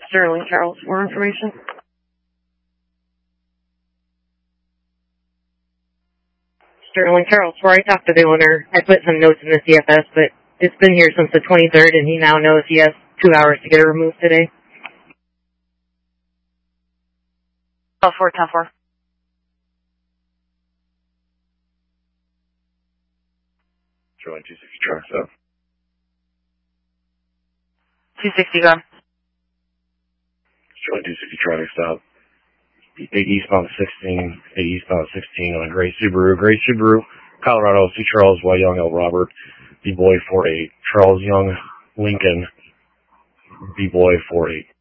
Sterling Charles, more information. Sterling Charles, where I talked to the owner, I put some notes in the CFS, but it's been here since the 23rd, and he now knows he has 2 hours to get it removed today. 410-4. Sterling 260 trucks up. 260 gone. Sterling 260 traffic stop. 8 eastbound 16, 8 eastbound 16 on a gray Subaru, Colorado, C. Charles, Y. Young, L. Robert, B. Boy 48, Charles Young, Lincoln, B. Boy 48.